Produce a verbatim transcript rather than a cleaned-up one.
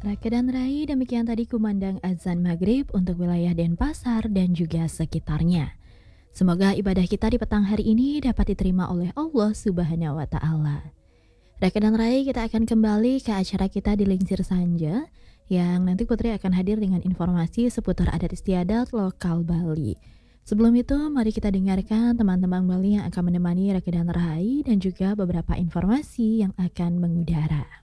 Raka dan Rai, demikian tadi kumandang azan maghrib untuk wilayah Denpasar dan juga sekitarnya. Semoga ibadah kita di petang hari ini dapat diterima oleh Allah Subhanahu wa Ta'ala. Raka dan Rai, kita akan kembali ke acara kita di Lingsir Sanja, yang nanti Putri akan hadir dengan informasi seputar adat istiadat lokal Bali. Sebelum itu, mari kita dengarkan teman-teman Bali yang akan menemani Raka dan Rai dan juga beberapa informasi yang akan mengudara.